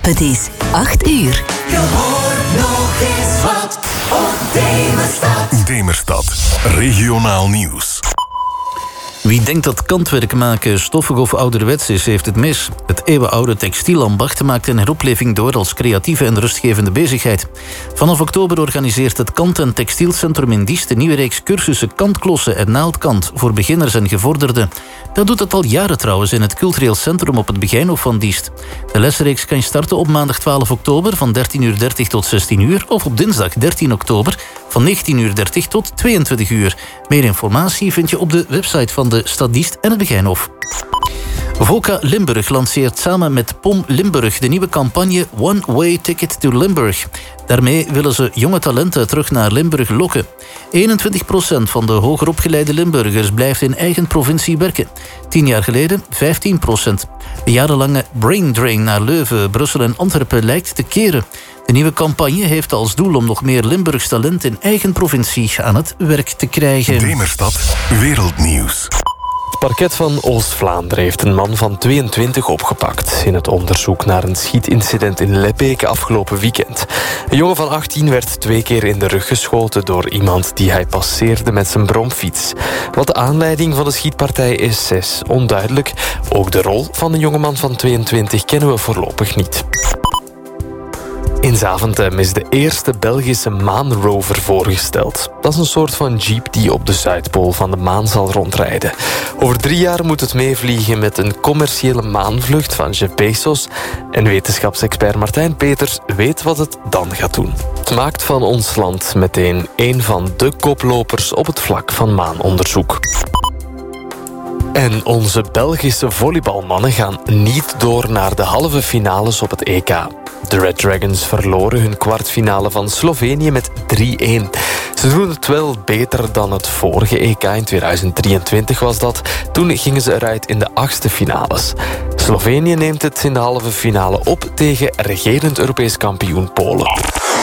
Het is 8 uur. Je hoort nog eens wat op Demerstad. Demerstad, regionaal nieuws. Wie denkt dat kantwerk maken stoffig of ouderwets is, heeft het mis. Het eeuwenoude textielambacht maakt een heropleving door als creatieve en rustgevende bezigheid. Vanaf oktober organiseert het Kant- en Textielcentrum in Diest een nieuwe reeks cursussen kantklossen en naaldkant voor beginners en gevorderden. Dat doet het al jaren trouwens in het cultureel centrum op het Begijnhof van Diest. De lesreeks kan je starten op maandag 12 oktober van 13:30 tot 16 uur of op dinsdag 13 oktober van 19:30 tot 22 uur. Meer informatie vind je op de website van de stad Diest en het Begijnhof. VOCA Limburg lanceert samen met POM Limburg de nieuwe campagne One Way Ticket to Limburg. Daarmee willen ze jonge talenten terug naar Limburg lokken. 21% van de hogeropgeleide Limburgers blijft in eigen provincie werken. 10 jaar geleden 15%. De jarenlange brain drain naar Leuven, Brussel en Antwerpen lijkt te keren. De nieuwe campagne heeft als doel om nog meer Limburgs talent in eigen provincie aan het werk te krijgen. Demerstad, wereldnieuws. Het parket van Oost-Vlaanderen heeft een man van 22 opgepakt in het onderzoek naar een schietincident in Lebbeke afgelopen weekend. Een jongen van 18 werd 2 keer in de rug geschoten door iemand die hij passeerde met zijn bromfiets. Wat de aanleiding van de schietpartij is onduidelijk. Ook de rol van de jongeman van 22 kennen we voorlopig niet. In Zaventem is de eerste Belgische maanrover voorgesteld. Dat is een soort van jeep die op de Zuidpool van de maan zal rondrijden. Over 3 jaar moet het meevliegen met een commerciële maanvlucht van Jeff Bezos. En wetenschapsexpert Martijn Peters weet wat het dan gaat doen. Het maakt van ons land meteen een van de koplopers op het vlak van maanonderzoek. En onze Belgische volleybalmannen gaan niet door naar de halve finales op het EK. De Red Dragons verloren hun kwartfinale van Slovenië met 3-1. Ze doen het wel beter dan het vorige EK in 2023 was dat. Toen gingen ze eruit in de 8e finales. Slovenië neemt het in de halve finale op tegen regerend Europees kampioen Polen.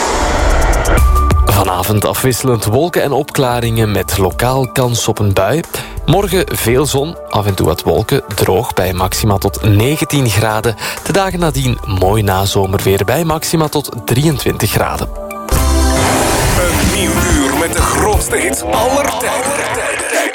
Vanavond afwisselend wolken en opklaringen met lokaal kans op een bui. Morgen veel zon, af en toe wat wolken, droog bij maxima tot 19 graden. De dagen nadien mooi nazomerweer bij maxima tot 23 graden. Een nieuw uur met de grootste hits aller tijden.